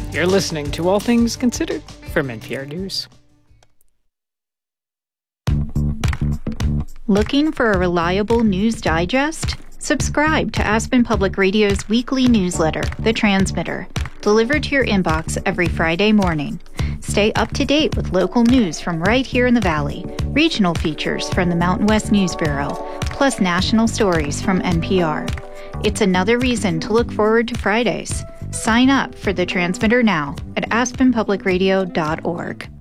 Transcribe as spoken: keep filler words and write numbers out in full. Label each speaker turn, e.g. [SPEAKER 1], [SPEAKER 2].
[SPEAKER 1] You're listening to All Things Considered from N P R News.
[SPEAKER 2] Looking for a reliable news digest? Subscribe to Aspen Public Radio's weekly newsletter, The Transmitter, delivered to your inbox every Friday morning. Stay up to date with local news from right here in the Valley, regional features from the Mountain West News Bureau, plus national stories from N P R. It's another reason to look forward to Fridays. Sign up for The Transmitter now at aspen public radio dot org.